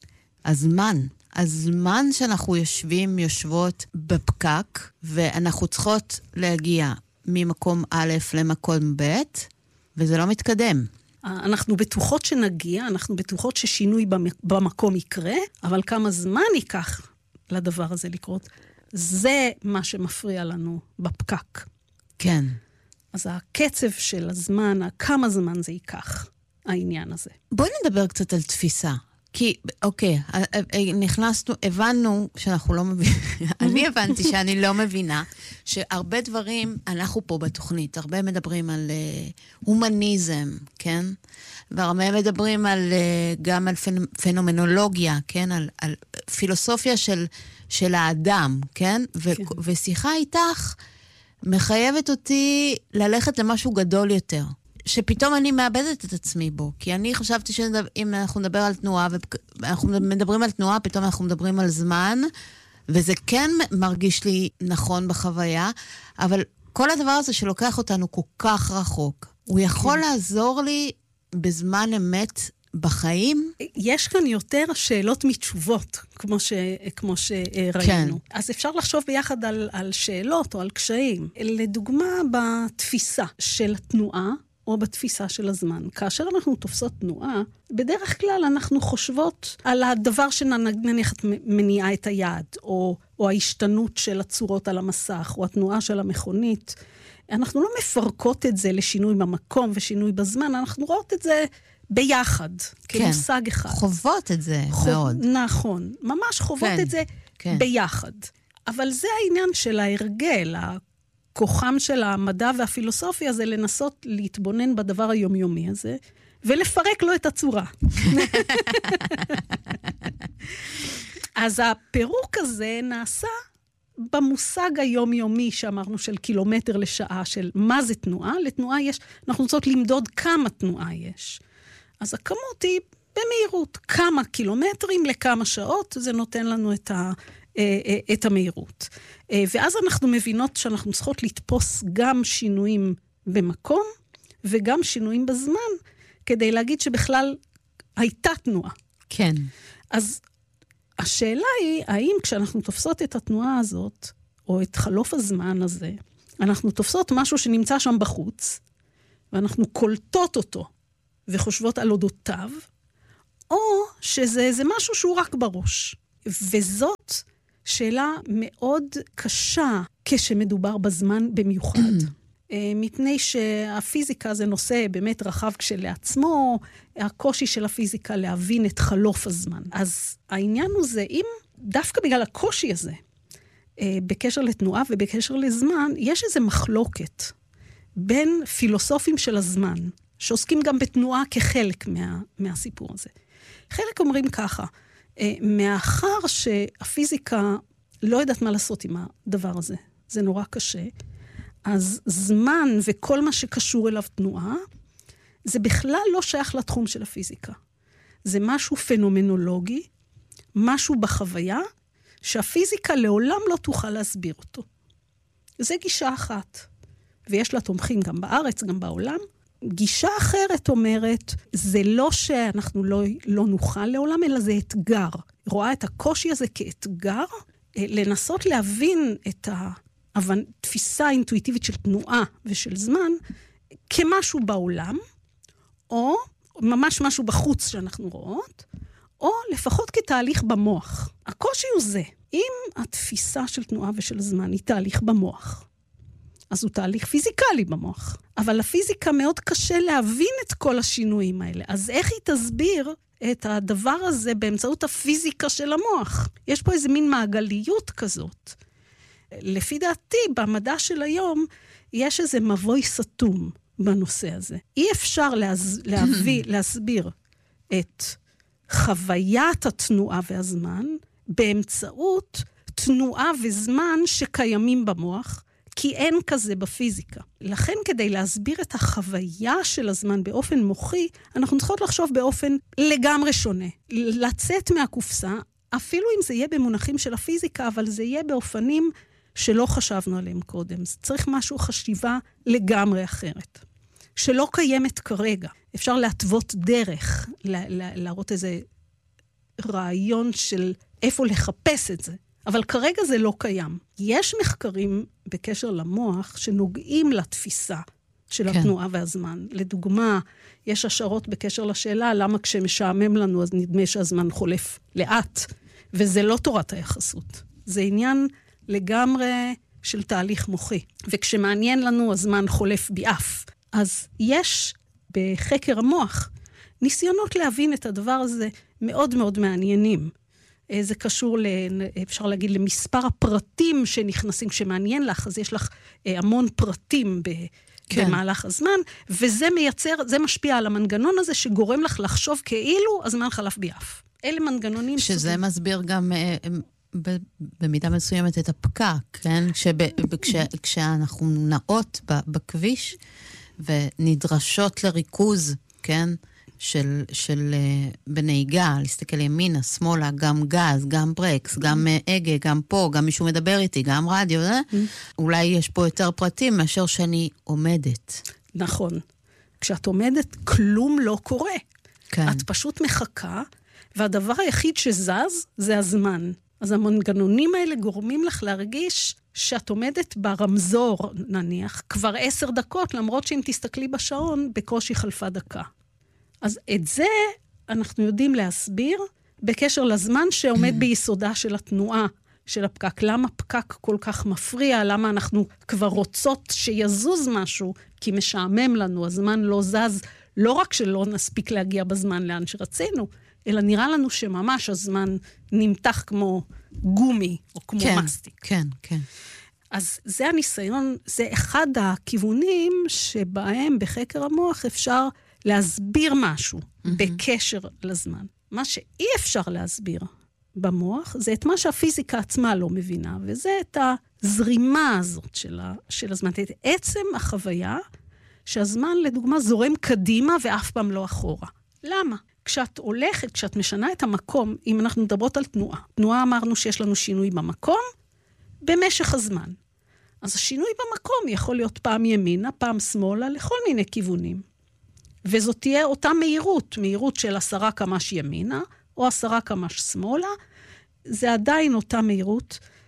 S1: הזמן שאנחנו יושבות בפקק, ואנחנו צריכות להגיע ממקום א' למקום ב', וזה לא מתקדם.
S2: אנחנו בטוחות שנגיע, אנחנו בטוחות ששינוי במקום יקרה, אבל כמה זמן ייקח לדבר הזה לקרות, זה מה שמפריע לנו בפקק.
S1: כן.
S2: אז הקצב של הזמן, כמה זמן זה ייקח, העניין הזה.
S1: בואי נדבר קצת על תפיסה. כי, אוקיי, הבנו שאנחנו לא מבינים, אני הבנתי שאני לא מבינה, שהרבה דברים, אנחנו פה בתוכנית, הרבה מדברים על הומניזם, כן? והרבה מדברים גם על פנומנולוגיה, כן? על פילוסופיה של האדם, כן? ושיחה איתך מחייבת אותי ללכת למשהו גדול יותר. שפתאום אני מאבדת את עצמי בו, כי אני חשבתי שאם אנחנו נדבר על תנועה, ואנחנו מדברים על תנועה, פתאום אנחנו מדברים על זמן, וזה כן מרגיש לי נכון בחוויה, אבל כל הדבר הזה שלוקח אותנו כל כך רחוק, הוא יכול לעזור לי בזמן אמת בחיים?
S2: יש כאן יותר שאלות מתשובות, כמו שראינו. כן. אז אפשר לחשוב ביחד על שאלות או על קשיים. לדוגמה, בתפיסה של התנועה, או בתפיסה של הזמן. כאשר אנחנו תופסות תנועה, בדרך כלל אנחנו חושבות על הדבר שנניח מניעה את היד, או ההשתנות של הצורות על המסך, או התנועה של המכונית. אנחנו לא מפרקות את זה לשינוי במקום ושינוי בזמן, אנחנו רואות את זה ביחד, כמושג אחד.
S1: חוות את זה מאוד.
S2: נכון, ממש חוות את זה ביחד. אבל זה העניין של ההרגל, כוחם של המדע והפילוסופיה זה לנסות להתבונן בדבר היומיומי הזה, ולפרק לו את הצורה. אז הפירוק הזה נעשה במושג היומיומי שאמרנו של קילומטר לשעה, של מה זה תנועה. לתנועה יש, אנחנו רוצות למדוד כמה תנועה יש. אז הכמות היא במהירות, כמה קילומטרים לכמה שעות, זה נותן לנו את המהירות. ואז אנחנו מבינות שאנחנו צריכות לתפוס גם שינויים במקום, וגם שינויים בזמן, כדי להגיד שבכלל הייתה תנועה.
S1: כן.
S2: אז השאלה היא, האם כשאנחנו תופסות את התנועה הזאת, או את חלוף הזמן הזה, אנחנו תופסות משהו שנמצא שם בחוץ, ואנחנו קולטות אותו, וחושבות על אודותיו, או שזה משהו שהוא רק בראש. וזאת שאלה מאוד קשה כשמדובר בזמן במיוחד. מפני שהפיזיקה זה נושא באמת רחב כשלעצמו, הקושי של הפיזיקה להבין את חלוף הזמן. אז העניין הוא זה, אם דווקא בגלל הקושי הזה, בקשר לתנועה ובקשר לזמן, יש איזו מחלוקת בין פילוסופים של הזמן, שעוסקים גם בתנועה כחלק מהסיפור הזה. חלק אומרים ככה, מאחר שהפיזיקה לא יודעת מה לעשות עם הדבר הזה, זה נורא קשה, אז זמן וכל מה שקשור אליו תנועה, זה בכלל לא שייך לתחום של הפיזיקה. זה משהו פנומנולוגי, משהו בחוויה, שהפיזיקה לעולם לא תוכל להסביר אותו. זה גישה אחת, ויש לה תומכים גם בארץ, גם בעולם. גישה אחרת אומרת, זה לא שאנחנו לא נוכל לעולם, אלא זה אתגר. רואה את הקושי הזה כאתגר, לנסות להבין את התפיסה האינטואיטיבית של תנועה ושל זמן, כמשהו בעולם, או ממש משהו בחוץ שאנחנו רואות, או לפחות כתהליך במוח. הקושי הוא זה, אם התפיסה של תנועה ושל זמן היא תהליך במוח, אז הוא תהליך פיזיקלי במוח. אבל לפיזיקה מאוד קשה להבין את כל השינויים האלה. אז איך היא תסביר את הדבר הזה באמצעות הפיזיקה של המוח? יש פה איזה מין מעגליות כזאת. לפי דעתי, במדע של היום, יש איזה מבוי סתום בנושא הזה. אי אפשר להסביר את חוויית התנועה והזמן באמצעות תנועה וזמן שקיימים במוח, כי אין כזה בפיזיקה. לכן כדי להסביר את החוויה של הזמן באופן מוחי, אנחנו צריכות לחשוב באופן לגמרי שונה. לצאת מהקופסה, אפילו אם זה יהיה במונחים של הפיזיקה, אבל זה יהיה באופנים שלא חשבנו עליהם קודם. צריך משהו חשיבה לגמרי אחרת. שלא קיימת כרגע. אפשר להתוות דרך, להראות איזה רעיון של איפה לחפש את זה. אבל כרגע זה לא קיים. יש מחקרים בקשר למוח שנוגעים לתפיסה של התנועה והזמן. לדוגמה, יש השערות בקשר לשאלה למה כשמשעמם לנו אז נדמה שהזמן חולף לאט, וזה לא תורת היחסות. זה עניין לגמרי של תהליך מוחי. וכשמעניין לנו הזמן חולף ביעף. אז יש בחקר המוח ניסיונות להבין את הדבר הזה מאוד מאוד מעניינים. זה קשור, אפשר להגיד, למספר הפרטים שנכנסים. כשמעניין לך, אז יש לך המון פרטים במהלך הזמן, וזה מייצר, זה משפיע על המנגנון הזה שגורם לך לחשוב כאילו הזמן חלף ביעף. אלה מנגנונים...
S1: שזה מסביר גם במידה מסוימת את הפקק, כן? כשאנחנו נעות בכביש ונדרשות לריכוז, כן? של בנהיגה, להסתכל ימינה, שמאלה, גם גז, גם ברקס, גם אגה, גם פה, גם מישהו מדבר איתי, גם רדיו, אולי יש פה יותר פרטים מאשר שאני עומדת.
S2: נכון. כשאת עומדת, כלום לא קורה.
S1: כן.
S2: את פשוט מחכה, והדבר היחיד שזז זה הזמן. אז המנגנונים האלה גורמים לך להרגיש שאת עומדת ברמזור, נניח, כבר 10 דקות, למרות שאם תסתכלי בשעון, בקושי חלפה דקה. אז את זה אנחנו יודעים להסביר בקשר לזמן שעומד ביסודה של התנועה של הפקק. למה פקק כל כך מפריע? למה אנחנו כבר רוצות שיזוז משהו? כי משעמם לנו, הזמן לא זז, לא רק שלא נספיק להגיע בזמן לאן שרצינו, אלא נראה לנו שממש הזמן נמתח כמו גומי או כמו מסטיק.
S1: כן, כן.
S2: אז זה הניסיון, זה אחד הכיוונים שבהם בחקר המוח אפשר להסביר משהו בקשר לזמן. מה שאי אפשר להסביר במוח, זה את מה שהפיזיקה עצמה לא מבינה, וזה את הזרימה הזאת של הזמן. את עצם החוויה שהזמן, לדוגמה, זורם קדימה ואף פעם לא אחורה. למה? כשאת הולכת, כשאת משנה את המקום, אם אנחנו מדברות על תנועה, תנועה אמרנו שיש לנו שינוי במקום, במשך הזמן. אז השינוי במקום יכול להיות פעם ימינה, פעם שמאלה, לכל מיני כיוונים. וזאת תהיה אותה מהירות של 10 קמ"ש ימינה, או 10 קמ"ש שמאלה, זה עדיין אותה מהירות,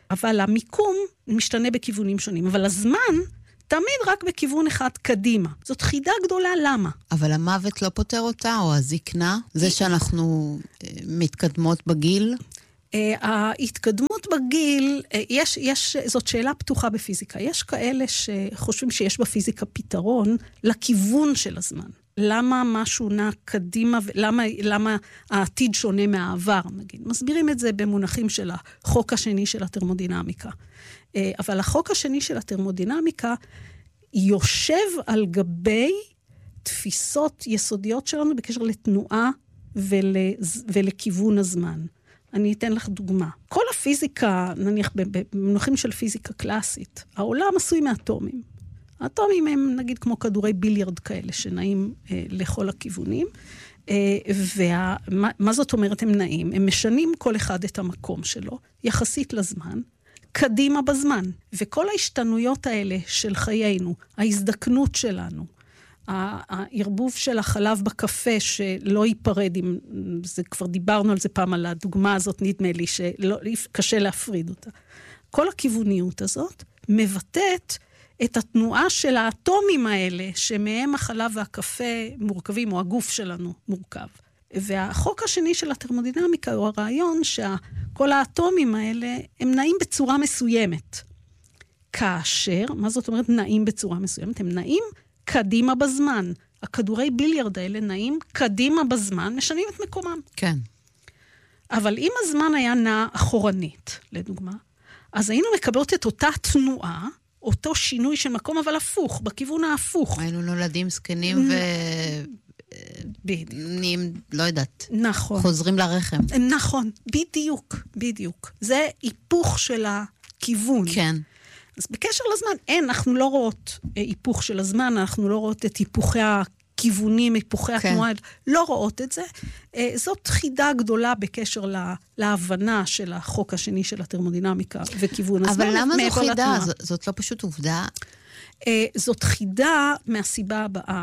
S2: אבל המיקום משתנה בכיוונים שונים. אבל הזמן תמיד רק בכיוון אחד קדימה. זאת חידה גדולה, למה?
S1: אבל המוות לא פותר אותה, או הזקנה? זה שאנחנו מתקדמות בגיל?
S2: ההתקדמות בגיל, זאת שאלה פתוחה בפיזיקה. יש כאלה שחושבים שיש בפיזיקה פתרון לכיוון של הזמן. למה משהו נע קדימה, למה העתיד שונה מהעבר, נגיד. מסבירים את זה במונחים של החוק השני של התרמודינמיקה. אבל החוק השני של התרמודינמיקה יושב על גבי תפיסות יסודיות שלנו בקשר לתנועה ולכיוון הזמן. אני אתן לך דוגמה. כל הפיזיקה, נניח במונחים של פיזיקה קלאסית, העולם עשוי מאטומים. האטומים הם נגיד כמו כדורי ביליארד כאלה, שנעים לכל הכיוונים. ומה זאת אומרת הם נעים? הם משנים כל אחד את המקום שלו, יחסית לזמן, קדימה בזמן. וכל ההשתנויות האלה של חיינו, ההזדקנות שלנו, הערבוב של החלב בקפה שלא ייפרד, זה כבר דיברנו על זה פעם, על הדוגמה הזאת נדמה לי שקשה להפריד אותה. כל הכיווניות הזאת מבטאת את התנועה של האטומים האלה, שמהם החלב והקפה מורכבים, או הגוף שלנו מורכב. והחוק השני של התרמודינמיקה הוא הרעיון שכל האטומים האלה הם נעים בצורה מסוימת. כאשר, מה זאת אומרת נעים בצורה מסוימת? הם נעים קדימה בזמן. הכדורי ביליארד האלה נעים קדימה בזמן, משנים את מקומם.
S1: כן.
S2: אבל אם הזמן היה נע אחורנית, לדוגמה, אז היינו מקבלות את אותה תנועה, אותו שינוי של מקום, אבל הפוך, בכיוון ההפוך.
S1: היינו נולדים זקנים נהיים, לא יודעת.
S2: נכון.
S1: חוזרים לרחם.
S2: נכון, בדיוק. זה היפוך של הכיוון.
S1: כן.
S2: אז בקשר לזמן, אנחנו לא רואות היפוך של הזמן, אנחנו לא רואות את היפוכי הכיוונים, היפוכי התנועה, לא רואות את זה. זאת חידה גדולה בקשר להבנה של החוק השני של התרמודינמיקה וכיוון הזמן.
S1: אבל למה זו חידה? זאת לא פשוט עובדה?
S2: זאת חידה מהסיבה הבאה.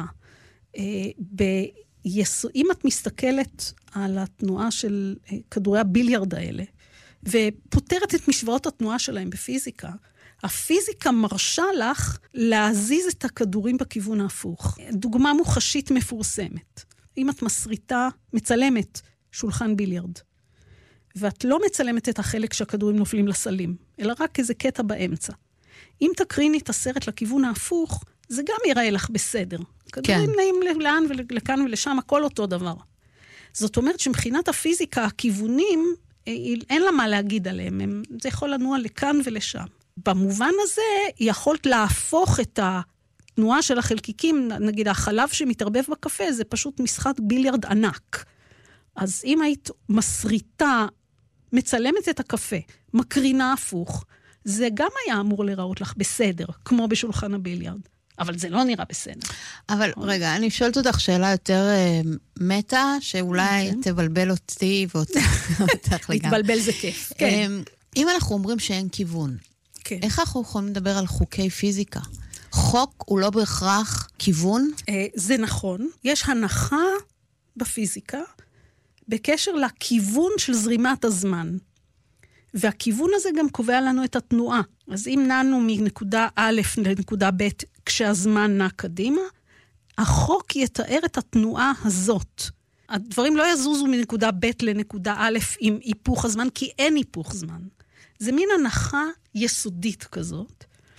S2: אם את מסתכלת על התנועה של כדורי הביליארד האלה, ופותרת את משוואות התנועה שלהם בפיזיקה, הפיזיקה מרשה לך להזיז את הכדורים בכיוון ההפוך. דוגמה מוחשית מפורסמת. אם את מצלמת שולחן ביליארד, ואת לא מצלמת את החלק שהכדורים נופלים לסלים, אלא רק איזה קטע באמצע. אם תקריני את הסרט לכיוון ההפוך, זה גם ייראה לך בסדר. כדורים נעים לאן ולכאן ולשם, הכל אותו דבר. זאת אומרת שמבחינת הפיזיקה, הכיוונים, אין לה מה להגיד עליהם. זה יכול לנוע לכאן ולשם. במובן הזה, יכולת להפוך את התנועה של החלקיקים, נגיד החלב שמתערבב בקפה, זה פשוט משחק ביליארד ענק. אז אם היית מסריטה, מצלמת את הקפה, מקרינה הפוך, זה גם היה אמור לראות לך בסדר, כמו בשולחן הביליארד. אבל זה לא נראה בסדר.
S1: אבל רגע, אני שואלת אותך שאלה יותר מטה, שאולי תבלבל אותי ואותך לגמרי.
S2: להתבלבל זה כיף.
S1: אם אנחנו אומרים שאין כיוון, איך אנחנו יכולים לדבר על חוקי פיזיקה? חוק הוא לא בהכרח כיוון?
S2: זה נכון. יש הנחה בפיזיקה בקשר לכיוון של זרימת הזמן. והכיוון הזה גם קובע לנו את התנועה. אז אם נענו מנקודה א' לנקודה ב' כשהזמן נע קדימה, החוק יתאר את התנועה הזאת. הדברים לא יזוזו מנקודה ב' לנקודה א' עם היפוך הזמן, כי אין היפוך זמן. זה מין הנחה יסודית כזאת,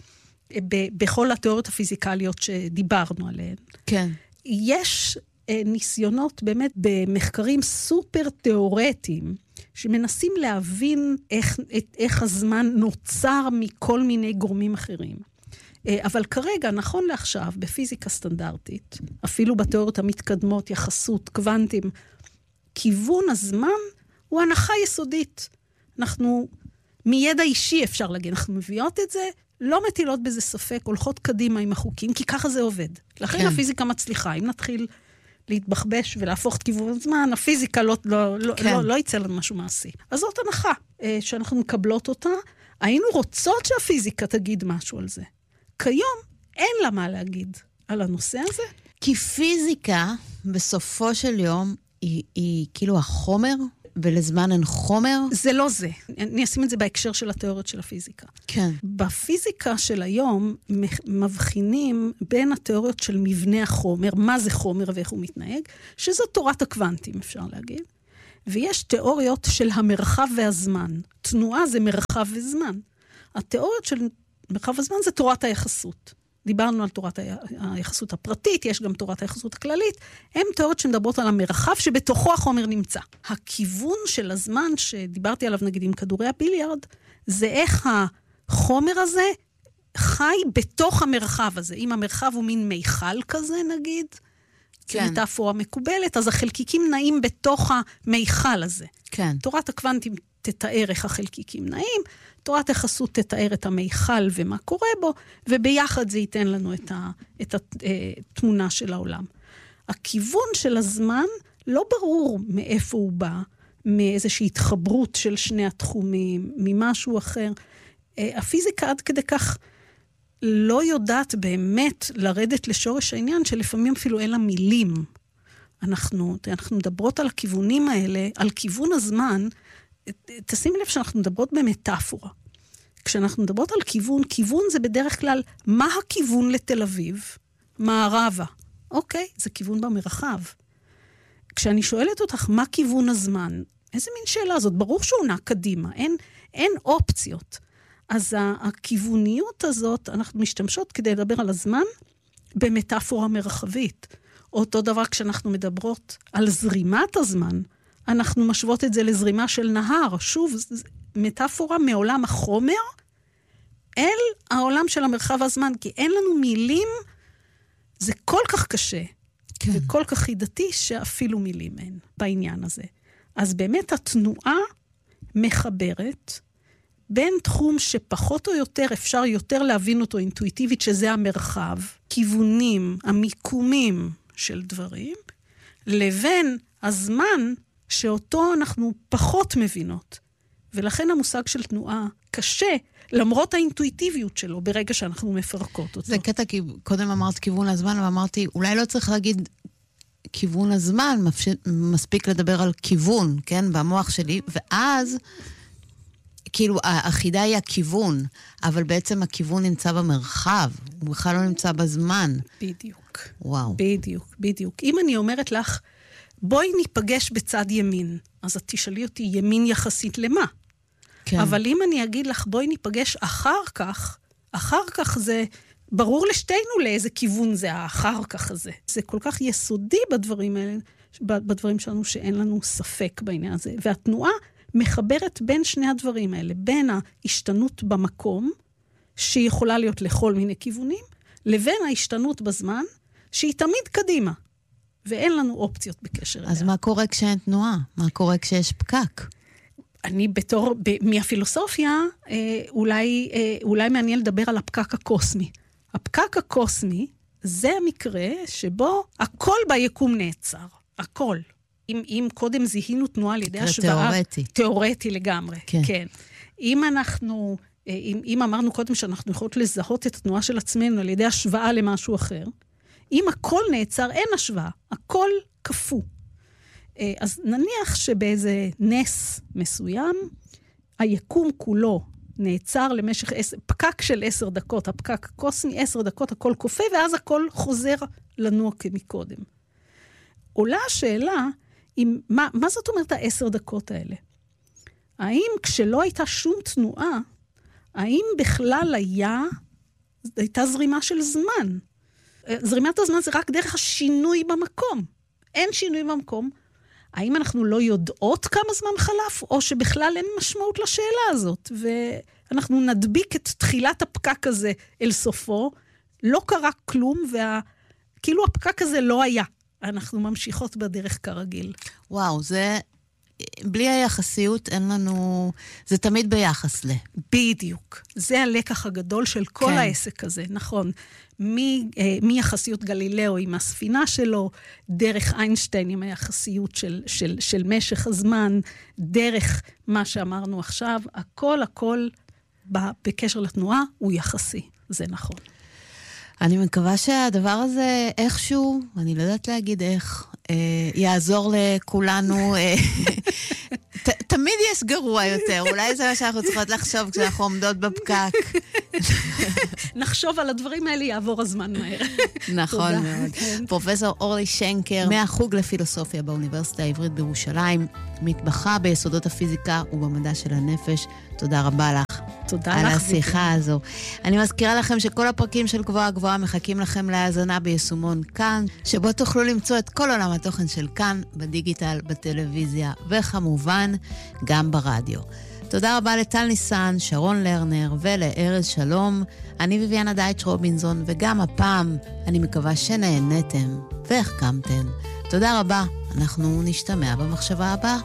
S2: בכל התיאוריות הפיזיקליות שדיברנו עליהן.
S1: כן.
S2: יש ניסיונות באמת במחקרים סופר תיאורטיים, שמנסים להבין איך הזמן נוצר מכל מיני גורמים אחרים. אבל כרגע, נכון לעכשיו, בפיזיקה סטנדרטית, אפילו בתיאוריות המתקדמות, יחסות, קוונטים, כיוון הזמן הוא הנחה יסודית. אנחנו, מידע אישי אפשר להגיד, אנחנו מביאות את זה, לא מטילות בזה ספק, הולכות קדימה עם החוקים, כי ככה זה עובד. לכן כן. הפיזיקה מצליחה. אם נתחיל להתבחבש ולהפוך את כיוון הזמן, הפיזיקה לא יצא לנו משהו מעשי. אז זאת הנחה שאנחנו מקבלות אותה. היינו רוצות שהפיזיקה תגיד משהו על זה. כיום אין לה מה להגיד על הנושא הזה.
S1: כי פיזיקה בסופו של יום היא כאילו החומר, ולזמן אין חומר?
S2: זה לא זה. אני אשים את זה בהקשר של התיאוריות של הפיזיקה.
S1: כן.
S2: בפיזיקה של היום מבחינים בין התיאוריות של מבנה החומר, מה זה חומר ואיך הוא מתנהג, שזו תורת הקוונטים, אפשר להגיד. ויש תיאוריות של המרחב והזמן. תנועה זה מרחב וזמן. התיאוריות של מרחב וזמן זה תורת היחסות. דיברנו על תורת היחסות הפרטית, יש גם תורת היחסות הכללית, הן תיאוריות שמדברות על המרחב שבתוכו החומר נמצא. הכיוון של הזמן שדיברתי עליו נגיד עם כדורי הביליארד, זה איך החומר הזה חי בתוך המרחב הזה. אם המרחב הוא מין מיכל כזה נגיד, כן. מטאפורה מקובלת, אז החלקיקים נעים בתוך המיכל הזה. כן. תורת הקוונטים תתאר איך החלקיקים נעים, תורת היחסות תתאר את המיכל ומה קורה בו, וביחד זה ייתן לנו את התמונה של העולם. הכיוון של הזמן לא ברור מאיפה הוא בא, מאיזושהי התחברות של שני התחומים, ממשהו אחר. הפיזיקה עד כדי כך לא יודעת באמת לרדת לשורש העניין, שלפעמים אפילו אין לה מילים. אנחנו מדברות על הכיוונים האלה, על כיוון הזמן, תשים לב שאנחנו מדברות במטאפורה. כשאנחנו מדברות על כיוון, כיוון זה בדרך כלל, מה הכיוון לתל אביב? מערבה. אוקיי, זה כיוון במרחב. כשאני שואלת אותך, מה כיוון הזמן? איזה מין שאלה זאת? ברור שהוא נע קדימה, אין אופציות. אז הכיווניות הזאת, אנחנו משתמשות כדי לדבר על הזמן, במטאפורה מרחבית. אותו דבר כשאנחנו מדברות על זרימת הזמן, אנחנו משוות את זה לזרימה של נהר. שוב, מטאפורה מעולם החומר אל העולם של המרחב הזמן, כי אין לנו מילים, זה כל כך קשה, כן. וכל כך חידתי, שאפילו מילים אין בעניין הזה. אז באמת התנועה מחברת, בין תחום שפחות או יותר אפשר יותר להבין אותו אינטואיטיבית, שזה המרחב, כיוונים, המיקומים של דברים, לבין הזמן שאותו אנחנו פחות מבינות. ולכן המושג של תנועה קשה, למרות האינטואיטיביות שלו, ברגע שאנחנו מפרקות אותו.
S1: זה קטע, כי קודם אמרת כיוון הזמן, ואמרתי, אולי לא צריך להגיד כיוון הזמן, מספיק לדבר על כיוון, כן, במוח שלי, ואז כאילו, החידה היא הכיוון, אבל בעצם הכיוון נמצא במרחב, הוא בכלל לא נמצא בזמן.
S2: בדיוק.
S1: וואו.
S2: בדיוק. אם אני אומרת לך, בואי ניפגש בצד ימין, אז את תשאלי אותי, ימין יחסית למה? כן. אבל אם אני אגיד לך, בואי ניפגש אחר כך זה ברור לשתינו לאיזה כיוון זה האחר כך הזה. זה כל כך יסודי בדברים האלה, בדברים שלנו שאין לנו ספק בעניין הזה. והתנועה מחברת בין שני הדברים האלה, בין ההשתנות במקום, שהיא יכולה להיות לכל מיני כיוונים, לבין ההשתנות בזמן, שהיא תמיד קדימה. ואין לנו אופציות בקשר אליה.
S1: אז מה קורה כשאין תנועה? מה קורה כשיש פקק?
S2: אני מהפילוסופיה, אולי מעניין לדבר על הפקק הקוסמי. הפקק הקוסמי זה המקרה שבו הכל ביקום נעצר. הכל. אם קודם זיהינו תנועה על ידי השוואה... תיאורטי לגמרי. כן. אם אמרנו קודם שאנחנו יכולות לזהות את התנועה של עצמנו על ידי השוואה למשהו אחר, אם הכל נעצר, אין השוואה. הכל כפו. אז נניח שבאיזה נס מסוים, היקום כולו נעצר למשך פקק של 10 דקות, הפקק הקוסמי 10 דקות, הכל כופה, ואז הכל חוזר לנוע כמקודם. עולה השאלה, מה זאת אומרת 10 דקות האלה? האם כשלא הייתה שום תנועה, האם בכלל הייתה זרימה של זמן? זרימת הזמן זה רק דרך השינוי במקום. אין שינוי במקום. האם אנחנו לא יודעות כמה זמן חלף, או שבכלל אין משמעות לשאלה הזאת, ואנחנו נדביק את תחילת הפקק הזה אל סופו, לא קרה כלום, כאילו הפקק הזה לא היה. אנחנו ממשיכות בדרך כרגיל.
S1: וואו, זה... בלי היחסיות אין לנו... זה תמיד ביחס ל...
S2: בדיוק. זה הלקח הגדול של כל העסק הזה, נכון. מיחסיות גלילאו עם הספינה שלו, דרך איינשטיין עם היחסיות של משך הזמן, דרך מה שאמרנו עכשיו, הכל בקשר לתנועה הוא יחסי. זה נכון.
S1: אני מקווה שהדבר הזה איכשהו, אני לא יודעת להגיד איך, יעזור לכולנו תמיד יש גרוע יותר. אולי זה מה שאנחנו צריכות לחשוב כשאנחנו עומדות בפקק.
S2: נחשוב על הדברים האלה, יעבור הזמן מהר.
S1: נכון מאוד. פרופסור אורלי שנקר, מהחוג לפילוסופיה באוניברסיטה העברית בירושלים, מתמחה ביסודות הפיזיקה ובמדע של הנפש. תודה רבה לך.
S2: תודה לך.
S1: על השיחה הזו. אני מזכירה לכם שכל הפרקים של גבוהה גבוהה מחכים לכם להאזנה ביישומון כאן, שבו תוכלו למצוא את כל עולם התוכן של כאן, בדיגיטל, בטלוויזיה, וכמובן גם ברדיו. תודה רבה לטל ניסן, שרון לרנר ולארז שלום. אני ויביאנה דייטש רובינזון, וגם הפעם אני מקווה שנהנתם והחכמתם. תודה רבה, אנחנו נשתמע במחשבה הבאה.